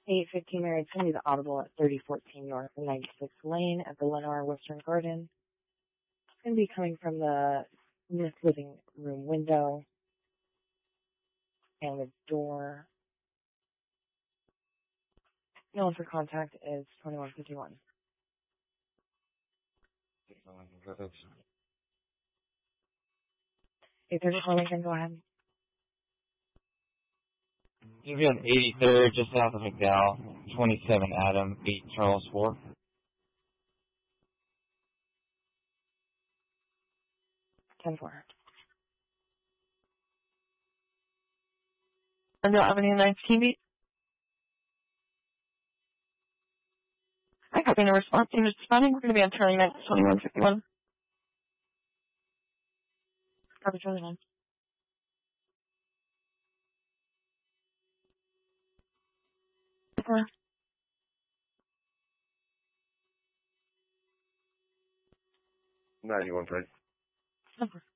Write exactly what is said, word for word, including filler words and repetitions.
eight fifteen Mary, it's going to be the Audible at thirty fourteen North and ninety-sixth Lane at the Lennar Western Garden. It's going to be coming from the Smith living room window and the door. No one for contact is twenty-one fifty-one. eight thirty-four Lincoln, go ahead. You'll be on eighty-third, just south of McDowell, twenty-seven Adam, eight Charles Wharf. ten four. Glendale Avenue nineteen beat. I copy the response team is responding. We're going to be on Charlie nine, twenty-one fifty-one. Copy Charlie nine. Four. ninety-one, right? Number.